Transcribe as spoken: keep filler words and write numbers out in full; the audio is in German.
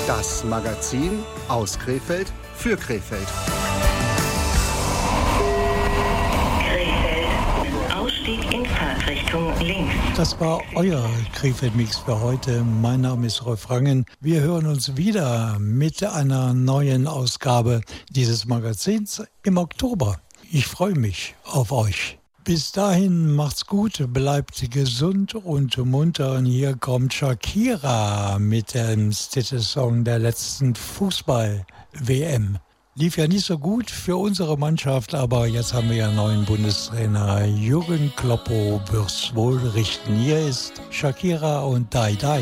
Das Magazin aus Krefeld für Krefeld. Krefeld. Ausstieg in Fahrtrichtung links. Das war euer Krefeld-Mix für heute. Mein Name ist Rolf Rangen. Wir hören uns wieder mit einer neuen Ausgabe dieses Magazins im Oktober. Ich freue mich auf euch. Bis dahin macht's gut, bleibt gesund und munter. Und hier kommt Shakira mit dem Titelsong der letzten Fußball-W M. Lief ja nicht so gut für unsere Mannschaft, aber jetzt haben wir ja einen neuen Bundestrainer. Jürgen Kloppo wird's wohl richten. Hier ist Shakira und Die Die.